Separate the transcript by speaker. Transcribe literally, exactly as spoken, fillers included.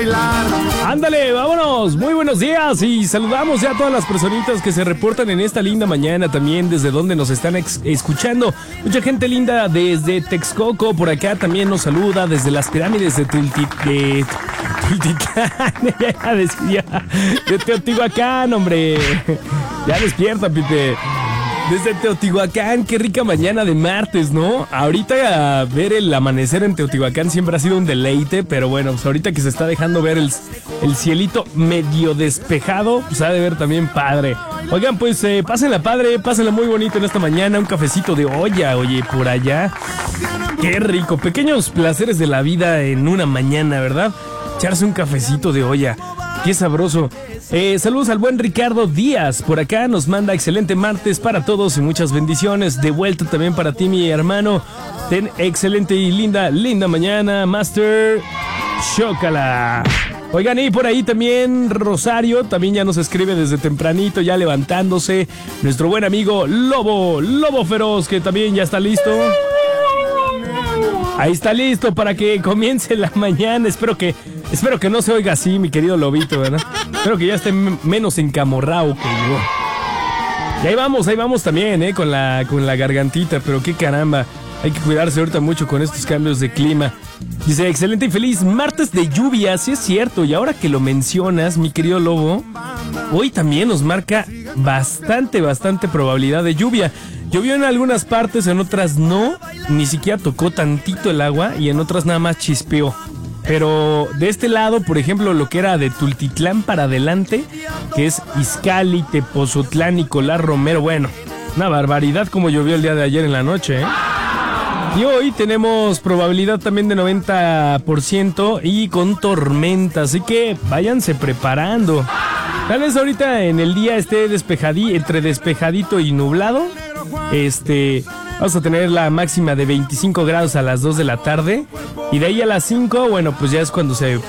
Speaker 1: bailar.
Speaker 2: Ándale, vámonos, muy buenos días y saludamos ya a todas las personitas que se reportan en esta linda mañana también desde donde nos están ex- escuchando. Mucha gente linda desde Texcoco, por acá también nos saluda desde las pirámides de Tultitlán, de, Tultitlán, ya decía, de Teotihuacán, hombre, ya despierta, Pipe. Desde Teotihuacán, qué rica mañana de martes, ¿no? Ahorita ver el amanecer en Teotihuacán siempre ha sido un deleite, pero bueno, pues ahorita que se está dejando ver el, el cielito medio despejado, pues ha de ver también padre. Oigan, pues eh, pásenla padre, pásenla muy bonito en esta mañana, un cafecito de olla, oye, por allá. Qué rico, pequeños placeres de la vida en una mañana, ¿verdad? Echarse un cafecito de olla, qué sabroso. Eh, saludos al buen Ricardo Díaz, por acá nos manda excelente martes para todos y muchas bendiciones. De vuelta también para ti, mi hermano. Ten excelente y linda, linda mañana, Master. Chócala. Oigan, y por ahí también Rosario, también ya nos escribe desde tempranito, ya levantándose. Nuestro buen amigo Lobo, Lobo Feroz, que también ya está listo. Ahí está listo para que comience la mañana. Espero que, espero que no se oiga así, mi querido Lobito, ¿verdad? Espero que ya esté m- menos encamorrado que yo. Y ahí vamos, ahí vamos también, ¿eh? Con la, con la gargantita, pero qué caramba. Hay que cuidarse ahorita mucho con estos cambios de clima. Dice, excelente y feliz martes de lluvia, sí es cierto. Y ahora que lo mencionas, mi querido Lobo, hoy también nos marca bastante, bastante probabilidad de lluvia. Llovió en algunas partes, en otras no. Ni siquiera tocó tantito el agua y en otras nada más chispeó. Pero de este lado, por ejemplo, lo que era de Tultitlán para adelante, que es Izcalli, Tepozotlán, Nicolás Romero, bueno, una barbaridad como llovió el día de ayer en la noche, ¿eh? Y hoy tenemos probabilidad también de noventa por ciento y con tormenta, así que váyanse preparando. Tal vez ahorita en el día esté despejadí, entre despejadito y nublado. Este, vamos a tener la máxima de veinticinco grados a las dos de la tarde. Y de ahí a las cinco, bueno, pues ya es cuando se